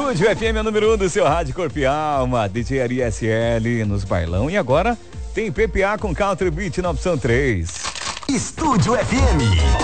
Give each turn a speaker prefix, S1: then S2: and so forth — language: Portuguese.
S1: Estúdio FM é número 1 do seu rádio Corpo e Alma, DJ Ari SL nos bailão. E agora tem PPA com Country Beat na opção 3.
S2: Estúdio FM.